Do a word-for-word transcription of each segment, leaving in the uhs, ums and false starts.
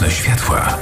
Nocne światła.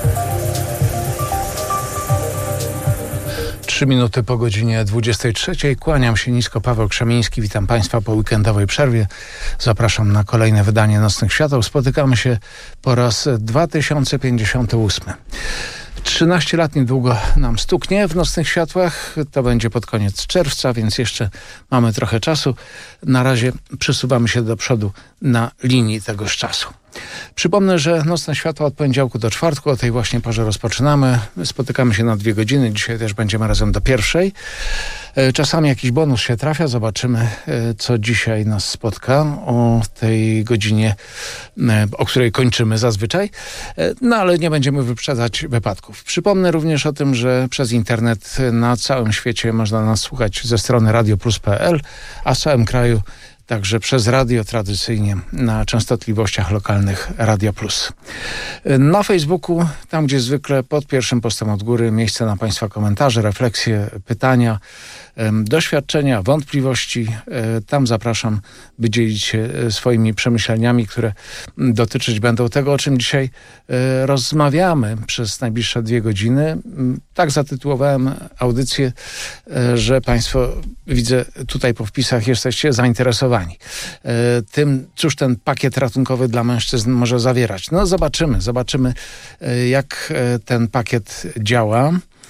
Trzy minuty po godzinie dwudziestej trzeciej. Kłaniam się nisko, Paweł Krzemiński. Witam Państwa po weekendowej przerwie. Zapraszam na kolejne wydanie Nocnych Świateł. Spotykamy się po raz dwa tysiące pięćdziesiąty ósmy. trzynaście lat niedługo nam stuknie w Nocnych Światłach. To będzie pod koniec czerwca, więc jeszcze mamy trochę czasu. Na razie przesuwamy się do przodu na linii tegoż czasu. Przypomnę, że Nocne Światła od poniedziałku do czwartku, o tej właśnie porze rozpoczynamy. Spotykamy się na dwie godziny. Dzisiaj też będziemy razem do pierwszej. Czasami jakiś bonus się trafia. Zobaczymy, co dzisiaj nas spotka o tej godzinie, o której kończymy zazwyczaj. No ale nie będziemy wyprzedzać wypadków. Przypomnę również o tym, że przez internet na całym świecie można nas słuchać ze strony radio plus kropka p l, a w całym kraju także przez radio tradycyjnie na częstotliwościach lokalnych Radia Plus. Na Facebooku, tam gdzie zwykle pod pierwszym postem od góry, miejsce na Państwa komentarze, refleksje, pytania, doświadczenia, wątpliwości. Tam zapraszam, by dzielić się swoimi przemyśleniami, które dotyczyć będą tego, o czym dzisiaj rozmawiamy przez najbliższe dwie godziny. Tak zatytułowałem audycję, że Państwo, widzę tutaj po wpisach, jesteście zainteresowani tym, cóż ten pakiet ratunkowy dla mężczyzn może zawierać. No zobaczymy, zobaczymy jak ten pakiet działa,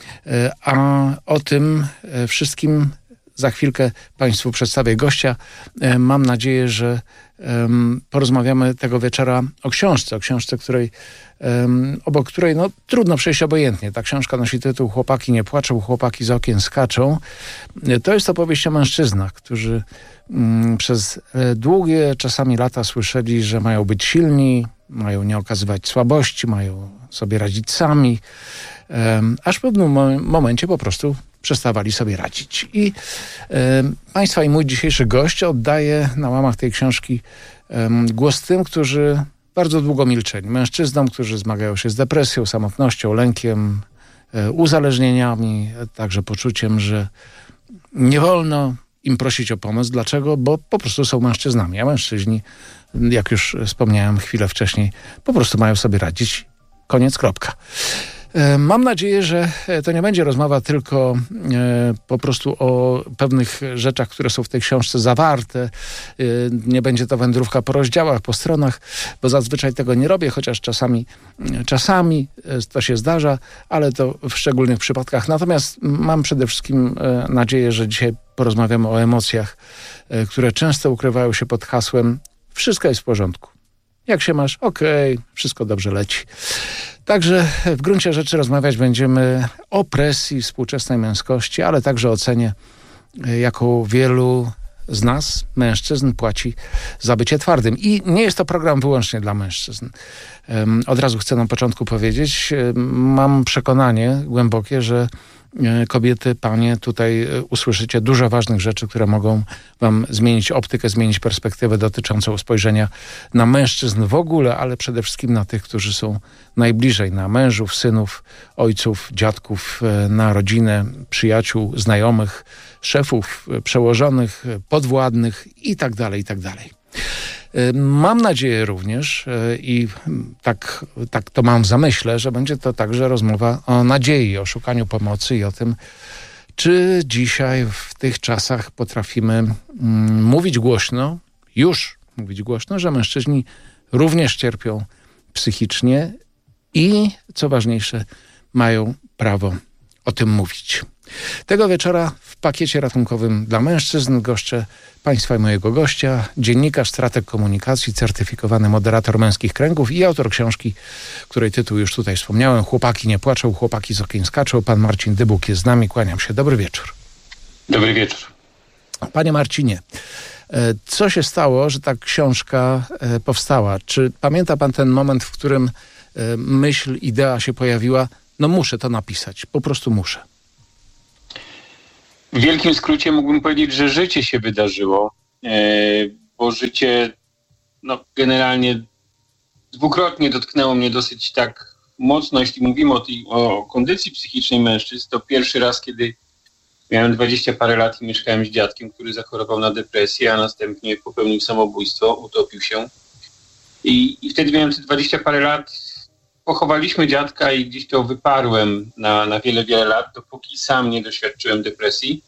a o tym wszystkim za chwilkę Państwu przedstawię gościa. Mam nadzieję, że porozmawiamy tego wieczora o książce, o książce, której, obok której no, trudno przejść obojętnie. Ta książka nosi tytuł Chłopaki nie płaczą, chłopaki z okien skaczą. To jest opowieść o mężczyznach, którzy przez długie czasami lata słyszeli, że mają być silni, mają nie okazywać słabości, mają sobie radzić sami, aż w pewnym momencie po prostu przestawali sobie radzić. I e, Państwa i mój dzisiejszy gość oddaje na łamach tej książki e, głos tym, którzy bardzo długo milczeli. Mężczyznom, którzy zmagają się z depresją, samotnością, lękiem, e, uzależnieniami, także poczuciem, że nie wolno im prosić o pomoc. Dlaczego? Bo po prostu są mężczyznami, a mężczyźni, jak już wspomniałem chwilę wcześniej, po prostu mają sobie radzić. Koniec, kropka. Mam nadzieję, że to nie będzie rozmowa tylko e, po prostu o pewnych rzeczach, które są w tej książce zawarte. E, nie będzie to wędrówka po rozdziałach, po stronach, bo zazwyczaj tego nie robię, chociaż czasami, czasami to się zdarza, ale to w szczególnych przypadkach. Natomiast mam przede wszystkim e, nadzieję, że dzisiaj porozmawiamy o emocjach, e, które często ukrywają się pod hasłem wszystko jest w porządku. Jak się masz? Okej, okay, wszystko dobrze leci. Także w gruncie rzeczy rozmawiać będziemy o presji współczesnej męskości, ale także o cenie, jaką wielu z nas, mężczyzn, płaci za bycie twardym. I nie jest to program wyłącznie dla mężczyzn. Od razu chcę na początku powiedzieć, mam przekonanie głębokie, że kobiety, panie, tutaj usłyszycie dużo ważnych rzeczy, które mogą wam zmienić optykę, zmienić perspektywę dotyczącą spojrzenia na mężczyzn w ogóle, ale przede wszystkim na tych, którzy są najbliżej, na mężów, synów, ojców, dziadków, na rodzinę, przyjaciół, znajomych, szefów, przełożonych, podwładnych i tak dalej, i tak dalej. Mam nadzieję również i tak, tak to mam w zamyśle, że będzie to także rozmowa o nadziei, o szukaniu pomocy i o tym, czy dzisiaj w tych czasach potrafimy mm, mówić głośno, już mówić głośno, że mężczyźni również cierpią psychicznie i, co ważniejsze, mają prawo o tym mówić. Tego wieczora w pakiecie ratunkowym dla mężczyzn goszczę Państwa i mojego gościa, dziennikarz, strateg komunikacji, certyfikowany moderator męskich kręgów i autor książki, której tytuł już tutaj wspomniałem, Chłopaki nie płaczą, chłopaki z okien skaczą. Pan Marcin Dybuk jest z nami, kłaniam się. Dobry wieczór. Dobry wieczór. Panie Marcinie, co się stało, że ta książka powstała? Czy pamięta pan ten moment, w którym myśl, idea się pojawiła? No muszę to napisać, po prostu muszę. W wielkim skrócie mógłbym powiedzieć, że życie się wydarzyło, bo życie no, generalnie dwukrotnie dotknęło mnie dosyć tak mocno. Jeśli mówimy o, tej, o kondycji psychicznej mężczyzn, to pierwszy raz, kiedy miałem dwadzieścia parę lat i mieszkałem z dziadkiem, który zachorował na depresję, a następnie popełnił samobójstwo, utopił się. I, i wtedy miałem te dwadzieścia parę lat. pochowaliśmy dziadka i gdzieś to wyparłem na, na wiele, wiele lat, dopóki sam nie doświadczyłem depresji.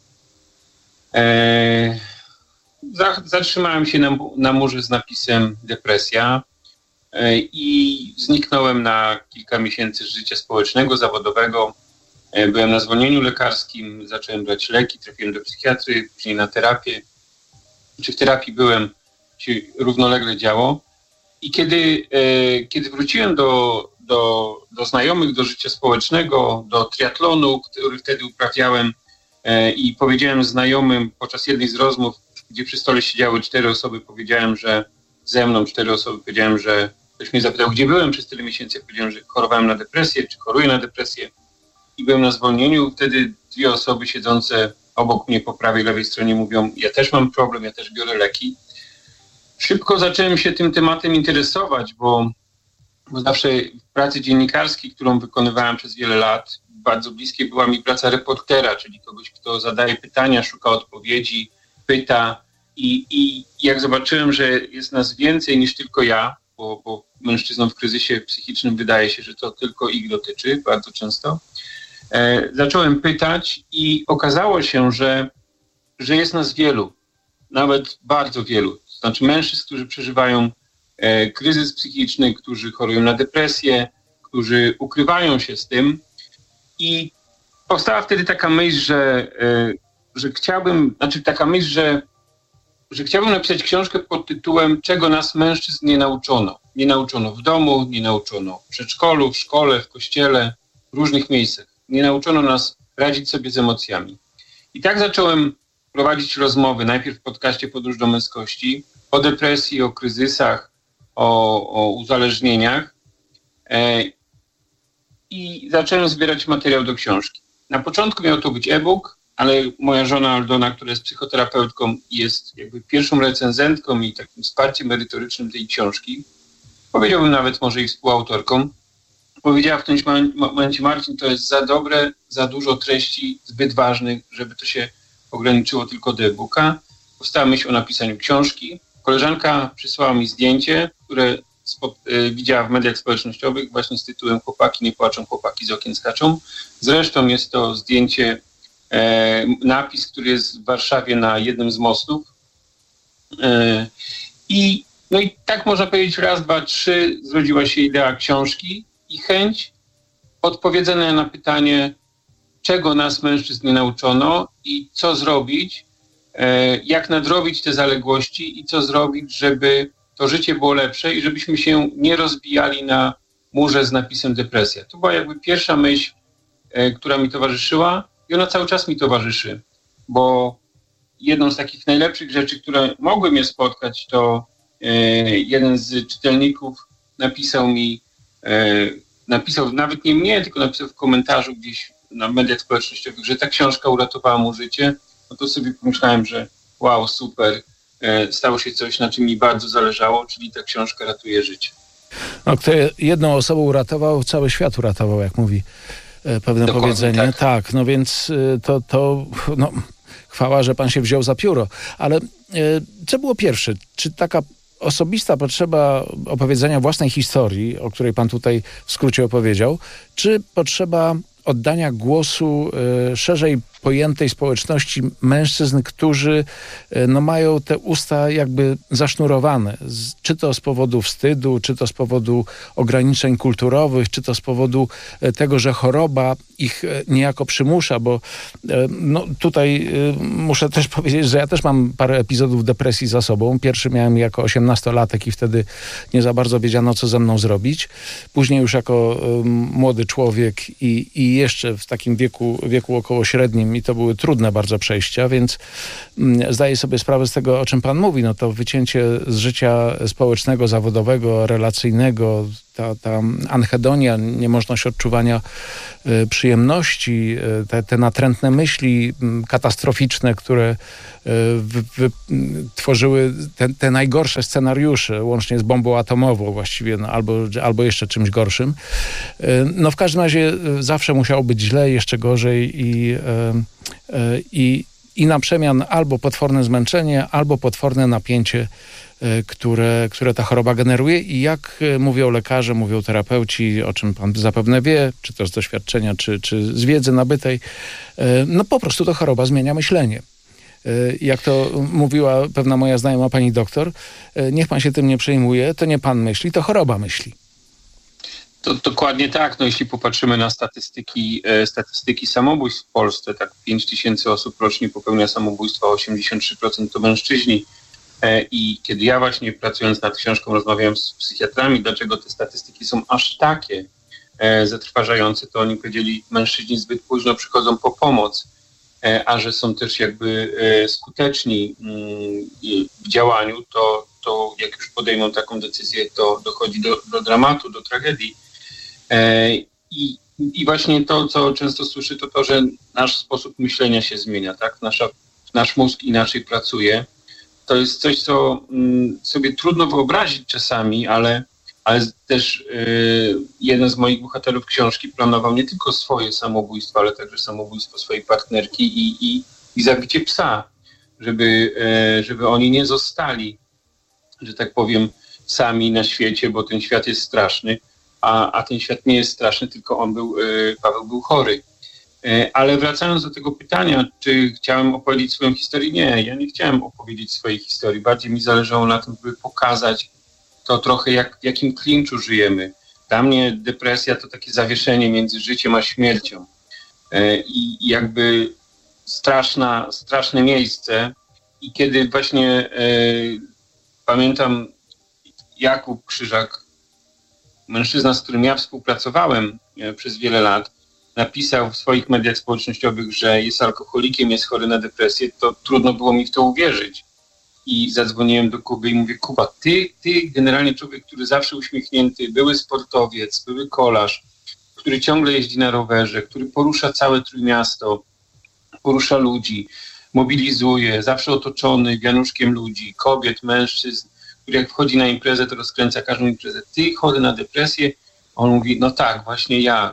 E, za, zatrzymałem się na, na murze z napisem depresja e, i zniknąłem na kilka miesięcy z życia społecznego, zawodowego. E, byłem na zwolnieniu lekarskim, zacząłem brać leki, trafiłem do psychiatry, później na terapię. Czy w terapii byłem, się równolegle działo. I kiedy, e, kiedy wróciłem do, do, do znajomych, do życia społecznego, do triatlonu, który wtedy uprawiałem e, i powiedziałem znajomym podczas jednej z rozmów, gdzie przy stole siedziały cztery osoby, powiedziałem, że ze mną cztery osoby, powiedziałem, że ktoś mnie zapytał, gdzie byłem przez tyle miesięcy, ja powiedziałem, że chorowałem na depresję, czy choruję na depresję i byłem na zwolnieniu. Wtedy dwie osoby siedzące obok mnie po prawej, lewej stronie mówią, ja też mam problem, ja też biorę leki. Szybko zacząłem się tym tematem interesować, bo, bo zawsze w pracy dziennikarskiej, którą wykonywałem przez wiele lat, bardzo bliskie była mi praca reportera, czyli kogoś, kto zadaje pytania, szuka odpowiedzi, pyta i, i jak zobaczyłem, że jest nas więcej niż tylko ja, bo, bo mężczyznom w kryzysie psychicznym wydaje się, że to tylko ich dotyczy bardzo często, e, zacząłem pytać i okazało się, że, że jest nas wielu, nawet bardzo wielu. Znaczy mężczyzn, którzy przeżywają e, kryzys psychiczny, którzy chorują na depresję, którzy ukrywają się z tym. I powstała wtedy taka myśl, że, e, że chciałbym, znaczy taka myśl, że, że chciałbym napisać książkę pod tytułem Czego nas mężczyzn nie nauczono. Nie nauczono w domu, nie nauczono w przedszkolu, w szkole, w kościele, w różnych miejscach. Nie nauczono nas radzić sobie z emocjami. I tak zacząłem prowadzić rozmowy, najpierw w podcaście Podróż do męskości, o depresji, o kryzysach, o, o uzależnieniach e, i zacząłem zbierać materiał do książki. Na początku miał to być e-book, ale moja żona Aldona, która jest psychoterapeutką i jest jakby pierwszą recenzentką i takim wsparciem merytorycznym tej książki, powiedziałbym nawet może i współautorką, powiedziała w tym momencie, Marcin, to jest za dobre, za dużo treści zbyt ważnych, żeby to się ograniczyło tylko do e-booka. Powstała myśl o napisaniu książki. Koleżanka przysłała mi zdjęcie, które spod, y, widziała w mediach społecznościowych właśnie z tytułem Chłopaki nie płaczą, chłopaki z okien skaczą. Zresztą jest to zdjęcie, e, napis, który jest w Warszawie na jednym z mostów. E, i, no i tak można powiedzieć raz, dwa, trzy zrodziła się idea książki i chęć odpowiedzenia na pytanie, czego nas mężczyzn nie nauczono i co zrobić, jak nadrobić te zaległości i co zrobić, żeby to życie było lepsze i żebyśmy się nie rozbijali na murze z napisem depresja. To była jakby pierwsza myśl, która mi towarzyszyła i ona cały czas mi towarzyszy, bo jedną z takich najlepszych rzeczy, które mogły mnie spotkać, to jeden z czytelników napisał mi, napisał nawet nie mnie, tylko napisał w komentarzu gdzieś na mediach społecznościowych, że ta książka uratowała mu życie. No to sobie pomyślałem, że wow, super, e, stało się coś, na czym mi bardzo zależało, czyli ta książka ratuje życie. No, kto jedną osobą uratował, cały świat uratował, jak mówi e, pewne Dokładnie powiedzenie. Tak. tak, no więc e, to, to no, chwała, że pan się wziął za pióro. Ale e, co było pierwsze? Czy taka osobista potrzeba opowiedzenia własnej historii, o której pan tutaj w skrócie opowiedział, czy potrzeba oddania głosu e, szerzej pojętej społeczności mężczyzn, którzy e, no, mają te usta jakby zasznurowane. Z, czy to z powodu wstydu, czy to z powodu ograniczeń kulturowych, czy to z powodu e, tego, że choroba ich e, niejako przymusza, bo e, no, tutaj e, muszę też powiedzieć, że ja też mam parę epizodów depresji za sobą. Pierwszy miałem jako osiemnastolatek i wtedy nie za bardzo wiedziano, co ze mną zrobić. Później już jako e, młody człowiek i, i jeszcze w takim wieku, wieku około średnim i to były trudne bardzo przejścia, więc mm, zdaję sobie sprawę z tego, o czym pan mówi. No to wycięcie z życia społecznego, zawodowego, relacyjnego, ta, ta anhedonia, niemożność odczuwania y, przyjemności, y, te, te natrętne myśli y, katastroficzne, które y, wy, wy, tworzyły te, te najgorsze scenariusze, łącznie z bombą atomową właściwie, no, albo, albo jeszcze czymś gorszym. Y, no w każdym razie y, zawsze musiało być źle, jeszcze gorzej i, y, y, i i na przemian albo potworne zmęczenie, albo potworne napięcie, które, które ta choroba generuje i jak mówią lekarze, mówią terapeuci, o czym pan zapewne wie, czy to z doświadczenia, czy, czy z wiedzy nabytej, no po prostu ta choroba zmienia myślenie. Jak to mówiła pewna moja znajoma pani doktor, niech pan się tym nie przejmuje, to nie pan myśli, to choroba myśli. To dokładnie tak. No jeśli popatrzymy na statystyki, e, statystyki samobójstw w Polsce, tak pięć tysięcy osób rocznie popełnia samobójstwa, osiemdziesiąt trzy procent to mężczyźni. E, I kiedy ja właśnie pracując nad książką rozmawiałem z psychiatrami, dlaczego te statystyki są aż takie e, zatrważające, to oni powiedzieli, mężczyźni zbyt późno przychodzą po pomoc, e, a że są też jakby e, skuteczni mm, w działaniu, to, to jak już podejmą taką decyzję, to dochodzi do, do dramatu, do tragedii. I, I właśnie to, co często słyszę, to to, że nasz sposób myślenia się zmienia, tak? Nasza, nasz mózg inaczej pracuje. To jest coś, co mm, sobie trudno wyobrazić czasami, ale, ale też yy, jeden z moich bohaterów książki planował nie tylko swoje samobójstwo, ale także samobójstwo swojej partnerki i, i, i zabicie psa, żeby, yy, żeby oni nie zostali, że tak powiem, sami na świecie, bo ten świat jest straszny. A, a ten świat nie jest straszny, tylko on był, y, Paweł był chory. Y, ale wracając do tego pytania, czy chciałem opowiedzieć swoją historię? Nie, ja nie chciałem opowiedzieć swojej historii. Bardziej mi zależało na tym, by pokazać to trochę, jak, w jakim klinczu żyjemy. Dla mnie depresja to takie zawieszenie między życiem a śmiercią. Y, I jakby straszna, straszne miejsce. I kiedy właśnie y, pamiętam Jakub Krzyżak, mężczyzna, z którym ja współpracowałem przez wiele lat, napisał w swoich mediach społecznościowych, że jest alkoholikiem, jest chory na depresję, to trudno było mi w to uwierzyć. I zadzwoniłem do Kuby i mówię, Kuba, ty, ty generalnie człowiek, który zawsze uśmiechnięty, były sportowiec, były kolarz, który ciągle jeździ na rowerze, który porusza całe Trójmiasto, porusza ludzi, mobilizuje, zawsze otoczony wianuszkiem ludzi, kobiet, mężczyzn, który jak wchodzi na imprezę, to rozkręca każdą imprezę. Ty chory na depresję? On mówi, no tak, właśnie ja,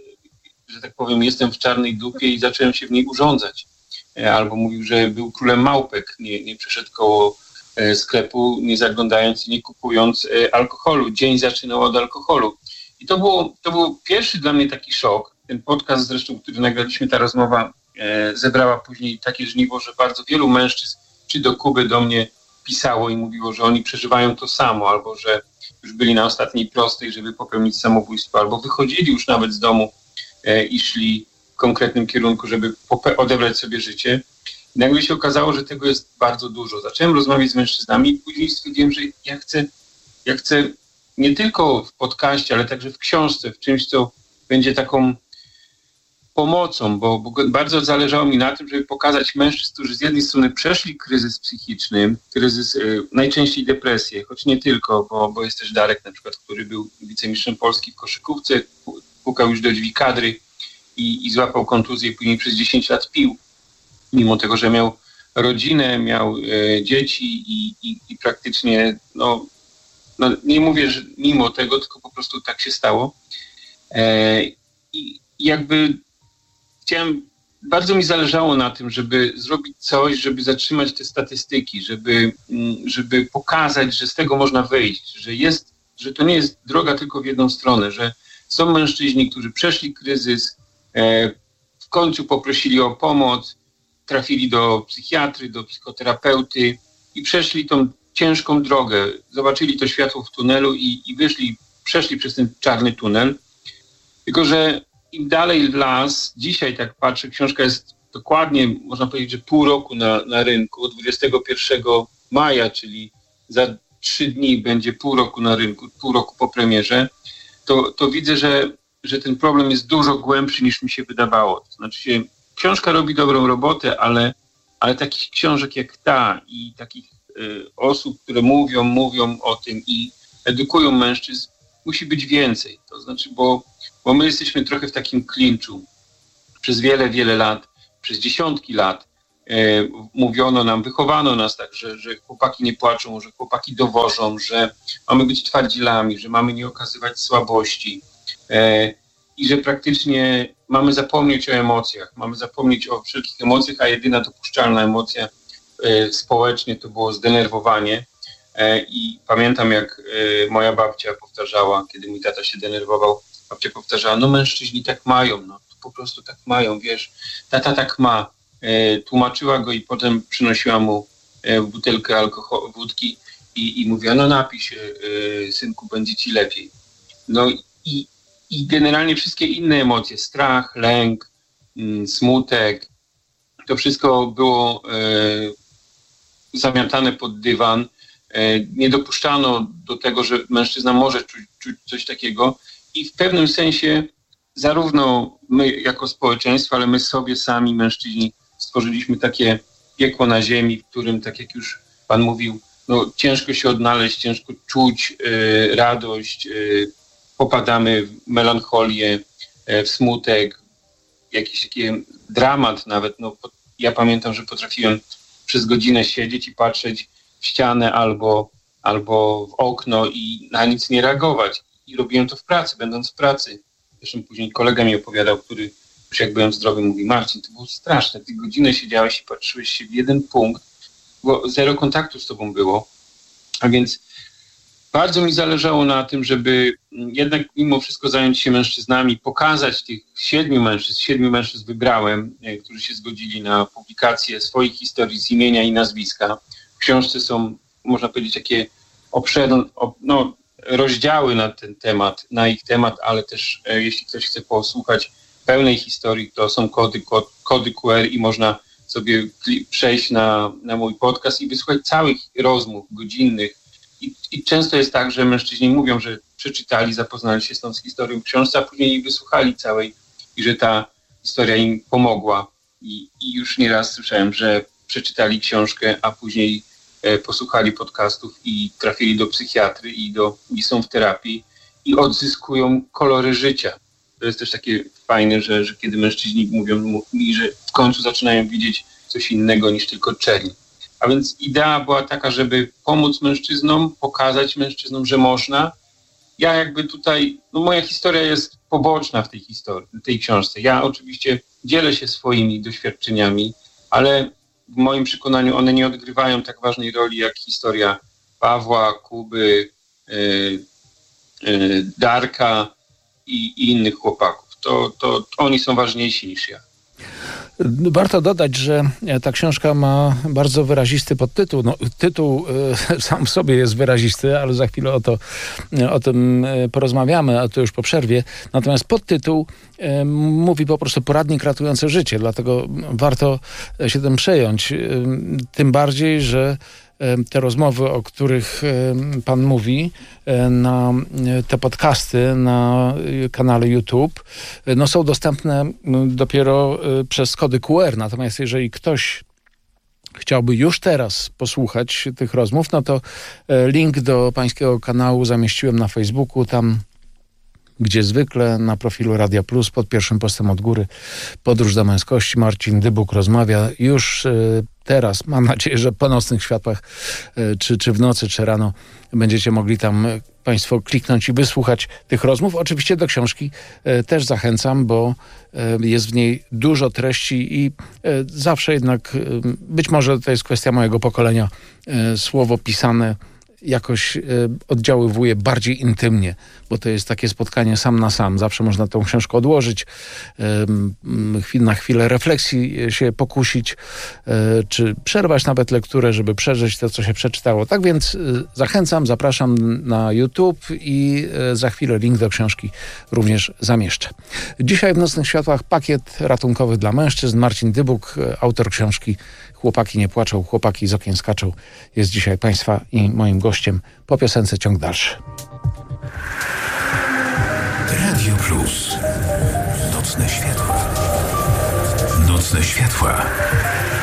że tak powiem, jestem w czarnej dupie i zacząłem się w niej urządzać. Albo mówił, że był królem małpek, nie, nie przeszedł koło sklepu, nie zaglądając i nie kupując alkoholu. Dzień zaczynał od alkoholu. I to było, to był pierwszy dla mnie taki szok. Ten podcast zresztą, który nagraliśmy, ta rozmowa zebrała później takie żniwo, że bardzo wielu mężczyzn, czy do Kuby, do mnie pisało i mówiło, że oni przeżywają to samo, albo że już byli na ostatniej prostej, żeby popełnić samobójstwo, albo wychodzili już nawet z domu e, i szli w konkretnym kierunku, żeby pope- odebrać sobie życie. I nagle się okazało, że tego jest bardzo dużo. Zacząłem rozmawiać z mężczyznami i później stwierdziłem, że ja chcę, ja chcę nie tylko w podcaście, ale także w książce, w czymś, co będzie taką pomocą, bo, bo bardzo zależało mi na tym, żeby pokazać mężczyzn, którzy z jednej strony przeszli kryzys psychiczny, kryzys, y, najczęściej depresję, choć nie tylko, bo, bo jest też Darek na przykład, który był wicemistrzem Polski w koszykówce, pukał już do drzwi kadry i, i złapał kontuzję, później przez dziesięć lat pił, mimo tego, że miał rodzinę, miał y, dzieci i, i, i praktycznie, no, no nie mówię, że mimo tego, tylko po prostu tak się stało. E, I jakby chciałem, bardzo mi zależało na tym, żeby zrobić coś, żeby zatrzymać te statystyki, żeby, żeby pokazać, że z tego można wyjść, że jest, że to nie jest droga tylko w jedną stronę, że są mężczyźni, którzy przeszli kryzys, e, w końcu poprosili o pomoc, trafili do psychiatry, do psychoterapeuty i przeszli tą ciężką drogę, zobaczyli to światło w tunelu i, i wyszli, przeszli przez ten czarny tunel. Tylko że im dalej w las, dzisiaj tak patrzę, książka jest dokładnie, można powiedzieć, że pół roku na, na rynku, dwudziestego pierwszego maja, czyli za trzy dni będzie pół roku na rynku, pół roku po premierze, to, to widzę, że, że ten problem jest dużo głębszy niż mi się wydawało. To znaczy się, książka robi dobrą robotę, ale, ale takich książek jak ta i takich y, osób, które mówią, mówią o tym i edukują mężczyzn, musi być więcej. To znaczy, bo Bo my jesteśmy trochę w takim klinczu. Przez wiele, wiele lat, przez dziesiątki lat e, mówiono nam, wychowano nas tak, że, że chłopaki nie płaczą, że chłopaki dowożą, że mamy być twardzielami, że mamy nie okazywać słabości e, i że praktycznie mamy zapomnieć o emocjach, mamy zapomnieć o wszelkich emocjach, a jedyna dopuszczalna emocja y, społecznie to było zdenerwowanie. Y, I pamiętam, jak y, moja babcia powtarzała, kiedy mój tata się denerwował, babcia powtarzała, no mężczyźni tak mają, no po prostu tak mają, wiesz, tata tak ma. Y, tłumaczyła go i potem przynosiła mu y, butelkę alkoholu, wódki i, i mówiła, no napij się, y, synku, będzie ci lepiej. No i I generalnie wszystkie inne emocje, strach, lęk, mm, smutek, to wszystko było e, zamiatane pod dywan. E, nie dopuszczano do tego, że mężczyzna może czuć, czuć coś takiego i w pewnym sensie zarówno my jako społeczeństwo, ale my sobie sami, mężczyźni, stworzyliśmy takie piekło na ziemi, w którym, tak jak już pan mówił, no, ciężko się odnaleźć, ciężko czuć e, radość, e, popadamy w melancholię, w smutek, jakiś taki dramat nawet. No, ja pamiętam, że potrafiłem przez godzinę siedzieć i patrzeć w ścianę albo, albo w okno i na nic nie reagować. I robiłem to w pracy, będąc w pracy. Zresztą później kolega mi opowiadał, który już jak byłem zdrowy, mówi, Marcin, to było straszne. Ty godzinę siedziałeś i patrzyłeś się w jeden punkt, bo zero kontaktu z tobą było. A więc bardzo mi zależało na tym, żeby jednak mimo wszystko zająć się mężczyznami, pokazać tych siedmiu mężczyzn, siedmiu mężczyzn wybrałem, którzy się zgodzili na publikację swoich historii z imienia i nazwiska. W książce są, można powiedzieć, takie obszerne, no, rozdziały na ten temat, na ich temat, ale też e, jeśli ktoś chce posłuchać pełnej historii, to są kody, kod, kody Q R i można sobie kli- przejść na, na mój podcast i wysłuchać całych rozmów godzinnych. I, I często jest tak, że mężczyźni mówią, że przeczytali, zapoznali się z tą historią w książce, a później jej wysłuchali całej i że ta historia im pomogła. I, i już nieraz słyszałem, że przeczytali książkę, a później e, posłuchali podcastów i trafili do psychiatry i, do, i są w terapii i odzyskują kolory życia. To jest też takie fajne, że, że kiedy mężczyźni mówią mi, że w końcu zaczynają widzieć coś innego niż tylko czerń. A więc idea była taka, żeby pomóc mężczyznom, pokazać mężczyznom, że można. Ja jakby tutaj, no moja historia jest poboczna w tej historii, w tej książce. Ja oczywiście dzielę się swoimi doświadczeniami, ale w moim przekonaniu one nie odgrywają tak ważnej roli jak historia Pawła, Kuby, yy, yy, Darka i, i innych chłopaków. To, to, to oni są ważniejsi niż ja. Warto dodać, że ta książka ma bardzo wyrazisty podtytuł. No, tytuł y, sam w sobie jest wyrazisty, ale za chwilę o, to, o tym porozmawiamy, a to już po przerwie. Natomiast podtytuł y, mówi po prostu poradnik ratujący życie, dlatego warto się tym przejąć. Y, tym bardziej, że te rozmowy, o których pan mówi, na te podcasty na kanale YouTube, no są dostępne dopiero przez kody Q R. Natomiast jeżeli ktoś chciałby już teraz posłuchać tych rozmów, no to link do pańskiego kanału zamieściłem na Facebooku, tam gdzie zwykle na profilu Radia Plus pod pierwszym postem od góry Podróż do męskości. Marcin Dybuk rozmawia już y, teraz. Mam nadzieję, że po nocnych światłach y, czy, czy w nocy, czy rano będziecie mogli tam y, państwo kliknąć i wysłuchać tych rozmów. Oczywiście do książki y, też zachęcam, bo y, jest w niej dużo treści i y, zawsze jednak, y, być może to jest kwestia mojego pokolenia, y, słowo pisane jakoś y, oddziaływuje bardziej intymnie, bo to jest takie spotkanie sam na sam. Zawsze można tą książkę odłożyć, y, na chwilę refleksji się pokusić, y, czy przerwać nawet lekturę, żeby przeżyć to, co się przeczytało. Tak więc y, zachęcam, zapraszam na YouTube i y, za chwilę link do książki również zamieszczę. Dzisiaj w Nocnych Światłach pakiet ratunkowy dla mężczyzn. Marcin Dybuk, autor książki Chłopaki nie płaczą, chłopaki z okien skaczą, jest dzisiaj państwa i moim gościem. Po piosence ciąg dalszy. Radio Plus. Nocne światła. Nocne światła.